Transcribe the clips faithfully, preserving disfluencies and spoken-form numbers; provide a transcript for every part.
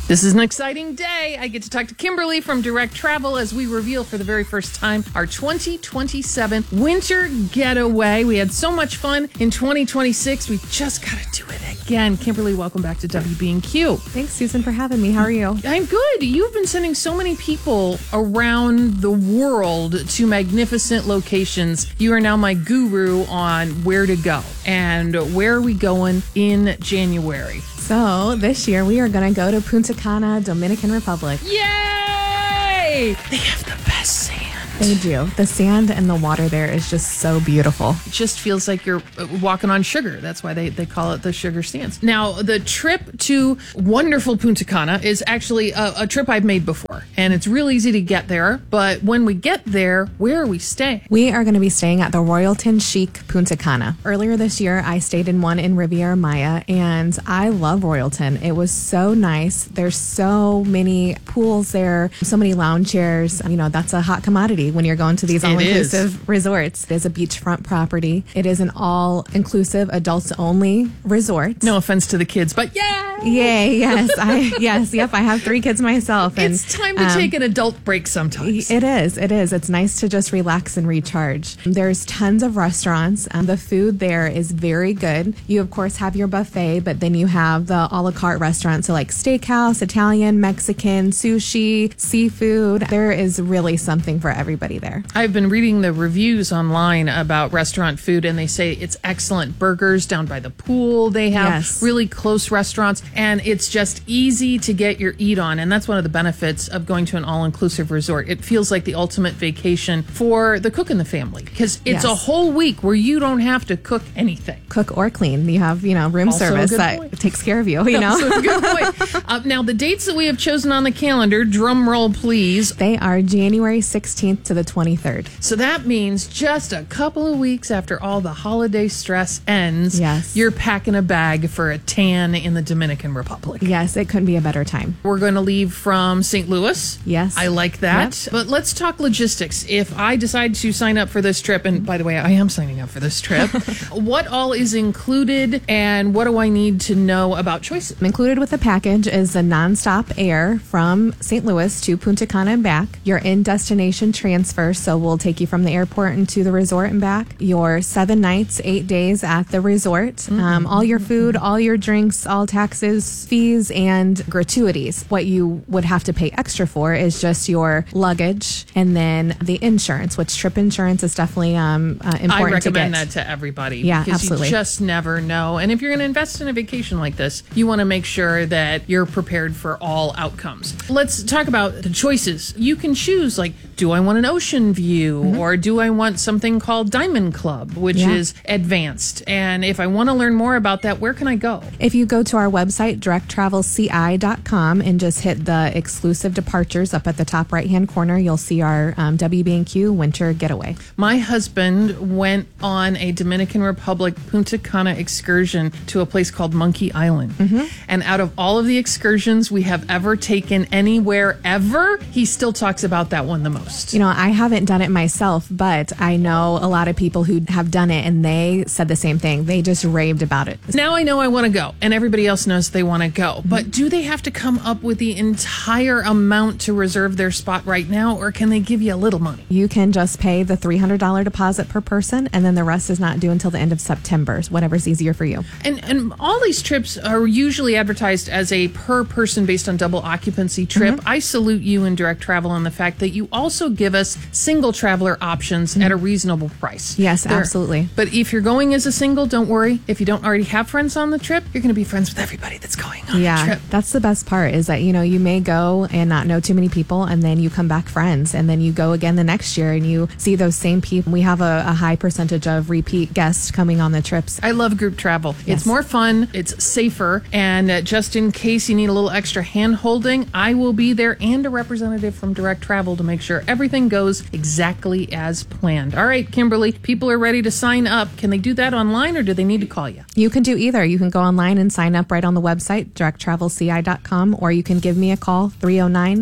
This is an exciting day. I get to talk to Kimberly from Direct Travel as we reveal for the very first time our twenty twenty-seven winter getaway. We had so much fun in twenty twenty-six. We just got to do it again. Kimberly, welcome back to W B and Q. Thanks, Susan, for having me. How are you? I'm good. You've been sending so many people around the world to magnificent locations. You are now my guru on where to go. And where are we going in January? So this year we are going to go to Punta Cana, Dominican Republic. Yay! They have the best sand. They do. The sand and the water there is just so beautiful. It just feels like you're walking on sugar. That's why they, they call it the sugar sands. Now, the trip to wonderful Punta Cana is actually a, a trip I've made before, and it's real easy to get there. But when we get there, where are we staying? We are going to be staying at the Royalton Chic Punta Cana. Earlier this year, I stayed in one in Riviera Maya, and I love Royalton. It was so nice. There's so many pools there, so many lounge chairs. You know, that's a hot commodity when you're going to these all-inclusive resorts. It is a beachfront property. It is an all-inclusive, adults-only resort. No offense to the kids, but yay! Yay, yes. I yes, yep, I have three kids myself. And, it's time to um, take an adult break sometimes. It is, it is. It's nice to just relax and recharge. There's tons of restaurants. Um, the food there is very good. You, of course, have your buffet, but then you have the a la carte restaurants, so like steakhouse, Italian, Mexican, sushi, seafood. There is really something for everybody there. I've been reading the reviews online about restaurant food, and they say it's excellent. Burgers down by the pool. They have yes. really close restaurants, and it's just easy to get your eat on. And that's one of the benefits of going to an all-inclusive resort. It feels like the ultimate vacation for the cook in the family, because it's yes. a whole week where you don't have to cook anything. Cook or clean. You have, you know, room also service that point. takes care of you, you know? Also a good point. uh, now, the dates that we have chosen on the calendar, drum roll please. They are January sixteenth to the twenty-third. So that means just a couple of weeks after all the holiday stress ends, yes. you're packing a bag for a tan in the Dominican Republic. Yes, it couldn't be a better time. We're going to leave from Saint Louis. Yes. I like that. Yep. But let's talk logistics. If I decide to sign up for this trip, and by the way, I am signing up for this trip, what all is included and what do I need to know about choices? Included with the package is a nonstop air from Saint Louis to Punta Cana and back, your in-destination transfer, so we'll take you from the airport into the resort and back, your seven nights, eight days at the resort, mm-hmm. um, all your food, all your drinks, all taxes, fees, and gratuities. What you would have to pay extra for is just your luggage and then the insurance, which trip insurance is definitely um, uh, important to get. I recommend that to everybody. Yeah, because absolutely. You just never know. And if you're going to invest in a vacation like this, you want to make sure that you're prepared for all outcomes. Let's talk about the choices. You can choose, like, do I want an ocean view mm-hmm. or do I want something called Diamond Club, which yeah. is advanced? And if I want to learn more about that, where can I go? If you go to our website, direct travel c i dot com, and just hit the exclusive departures up at the top right-hand corner, you'll see our um, W B and Q winter getaway. My husband went on a Dominican Republic Punta Cana excursion to a place called Monkey Island. Mm-hmm. And out of all of the excursions we have ever taken anywhere ever, he still talks about that one the most. You know, I haven't done it myself, but I know a lot of people who have done it, and they said the same thing. They just raved about it. Now I know I want to go, and everybody else knows they want to go. But do they have to come up with the entire amount to reserve their spot right now, or can they give you a little money? You can just pay the three hundred dollars deposit per person, and then the rest is not due until the end of September, whatever's easier for you. And and all these trips are usually advertised as a per person based on double occupancy trip. Mm-hmm. I salute you in Direct Travel on the fact that you also give us single traveler options mm-hmm. at a reasonable price. Yes, They're, absolutely. But if you're going as a single, don't worry. If you don't already have friends on the trip, you're going to be friends with everybody that's going on yeah, the trip. That's the best part, is that, you know, you may go and not know too many people, and then you come back friends, and then you go again the next year and you see those same people. We have a, a high percentage of repeat guests coming on the trips. I love group travel. Yes. It's more fun, it's safer, and uh, just in case you need a little extra hand holding, I will be there and a representative from Direct Travel to make sure everything goes exactly as planned. All right, Kimberly, people are ready to sign up. Can they do that online, or do they need to call you? You can do either. You can go online and sign up right on the website, direct travel c i dot com, or you can give me a call, three oh nine,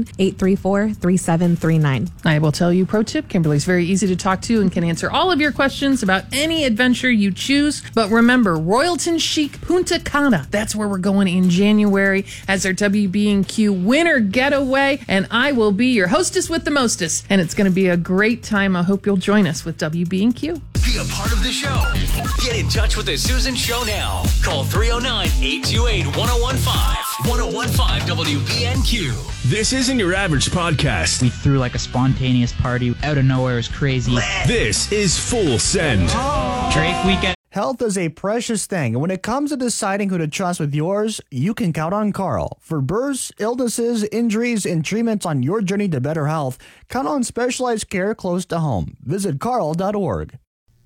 one, eight three four, three seven three nine. I will tell you, pro tip, Kimberly's very easy to talk to and can answer all of your questions about any adventure you choose. But remember, Royalton Chic Punta Cana, that's where we're going in January as our W B and Q winter getaway. And I will be your hostess with the mostest. And it's going to be a great time. I hope you'll join us with W B and Q. Be a part of the show. Get in touch with the Susan Show now. Call three oh nine, eight two eight, one oh one five. one oh one five W B N Q. This isn't your average podcast. We threw like a spontaneous party out of nowhere. It was crazy. This is Full Send. Oh. Drake weekend. Health is a precious thing, and when it comes to deciding who to trust with yours, you can count on Carl. For births, illnesses, injuries, and treatments on your journey to better health, count on specialized care close to home. Visit carl dot org.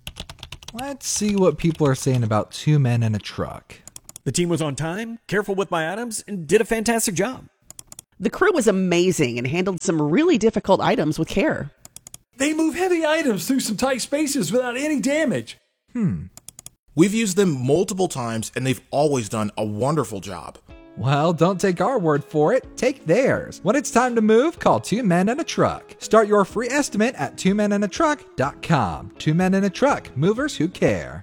Let's see what people are saying about Two Men and a Truck. The team was on time, careful with my items, and did a fantastic job. The crew was amazing and handled some really difficult items with care. They move heavy items through some tight spaces without any damage. Hmm. We've used them multiple times, and they've always done a wonderful job. Well, don't take our word for it. Take theirs. When it's time to move, call Two Men and a Truck. Start your free estimate at two men and a truck dot com. Two Men and a Truck. Movers who care.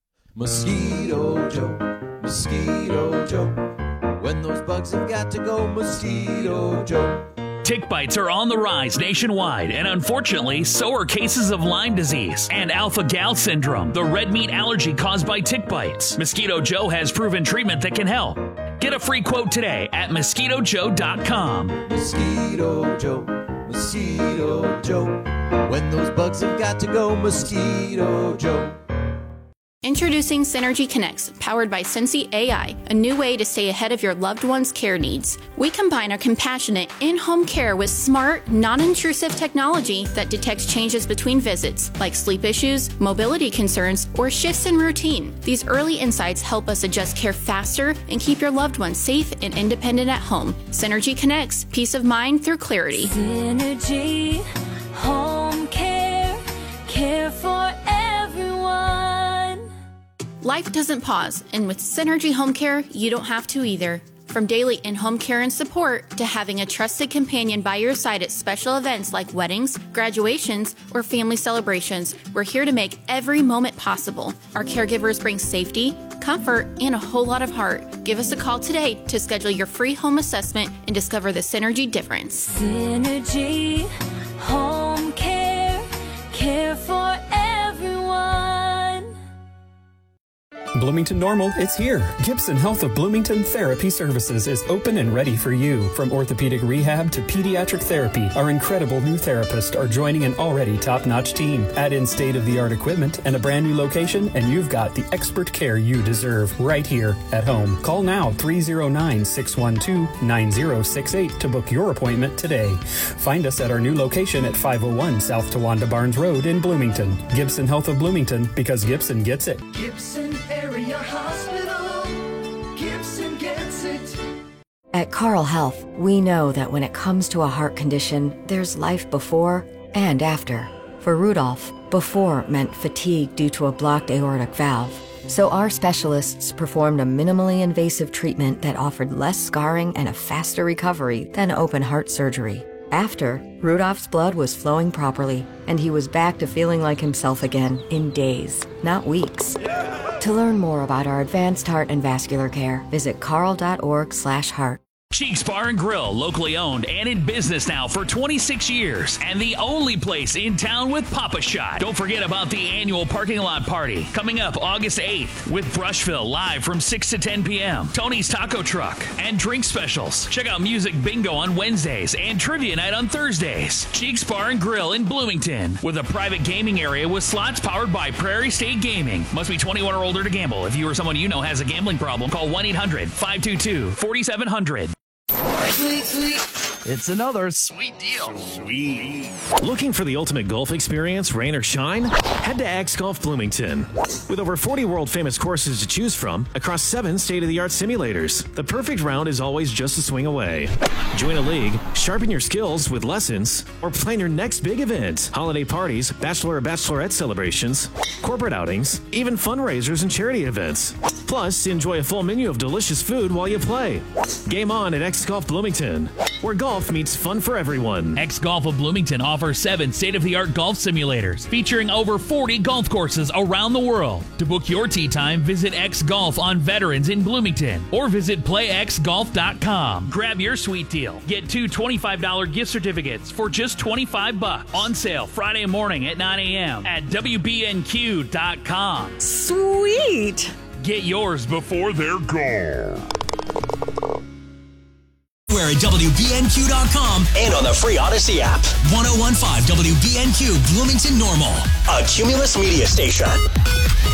Mosquito Joe, Mosquito Joe. When those bugs have got to go, Mosquito Joe. Tick bites are on the rise nationwide, and unfortunately, so are cases of Lyme disease and alpha-gal syndrome, the red meat allergy caused by tick bites. Mosquito Joe has proven treatment that can help. Get a free quote today at mosquito joe dot com. Mosquito Joe, Mosquito Joe. When those bugs have got to go, Mosquito Joe. Introducing Synergy Connects, powered by Sensi A I, a new way to stay ahead of your loved one's care needs. We combine our compassionate in-home care with smart, non-intrusive technology that detects changes between visits, like sleep issues, mobility concerns, or shifts in routine. These early insights help us adjust care faster and keep your loved one safe and independent at home. Synergy Connects, peace of mind through clarity. Synergy Home Care, care for everyone. Life doesn't pause, and with Synergy Home Care, you don't have to either. From daily in-home care and support to having a trusted companion by your side at special events like weddings, graduations, or family celebrations, we're here to make every moment possible. Our caregivers bring safety, comfort, and a whole lot of heart. Give us a call today to schedule your free home assessment and discover the Synergy difference. Synergy Home Care, care for everyone. Bloomington Normal, it's here. Gibson Health of Bloomington Therapy Services is open and ready for you. From orthopedic rehab to pediatric therapy, our incredible new therapists are joining an already top-notch team. Add in state-of-the-art equipment and a brand new location, and you've got the expert care you deserve right here at home. Call now three oh nine, six one two, nine oh six eight to book your appointment today. Find us at our new location at five oh one South Tawanda Barnes Road in Bloomington. Gibson Health of Bloomington, because Gibson gets it. Gibson Area Hospital, Gibson gets it. At Carle Health, we know that when it comes to a heart condition, there's life before and after. For Rudolph, before meant fatigue due to a blocked aortic valve. So our specialists performed a minimally invasive treatment that offered less scarring and a faster recovery than open heart surgery. After, Rudolph's blood was flowing properly, and he was back to feeling like himself again in days, not weeks. To learn more about our advanced heart and vascular care, visit carle dot org slash heart. Cheeks Bar and Grill, locally owned and in business now for twenty-six years, and the only place in town with Pop-A-Shot. Don't forget about the annual parking lot party coming up August eighth with Brushville live from six to ten p.m. Tony's Taco Truck and drink specials. Check out Music Bingo on Wednesdays and Trivia Night on Thursdays. Cheeks Bar and Grill in Bloomington with a private gaming area with slots powered by Prairie State Gaming. Must be twenty-one or older to gamble. If you or someone you know has a gambling problem, call one eight hundred, five two two, four seven zero zero. Sweet, sweet. It's another sweet deal. Sweet. Looking for the ultimate golf experience, rain or shine? Head to X Golf Bloomington. With over forty world-famous courses to choose from across seven state-of-the-art simulators, the perfect round is always just a swing away. Join a league, sharpen your skills with lessons, or plan your next big event. Holiday parties, bachelor or bachelorette celebrations, corporate outings, even fundraisers and charity events. Plus, enjoy a full menu of delicious food while you play. Game on at X Golf Bloomington, where golf meets fun for everyone. X Golf of Bloomington offers seven state-of-the-art golf simulators featuring over forty golf courses around the world. To book your tee time, visit X Golf on Veterans in Bloomington or visit play x golf dot com. Grab your sweet deal. Get two twenty-five dollars gift certificates for just twenty-five bucks. On sale Friday morning at nine a.m. at W B N Q dot com. Sweet. Get yours before they're gone. We're at W B N Q dot com and on the free Odyssey app. ten fifteen W B N Q, Bloomington Normal, a Cumulus media station.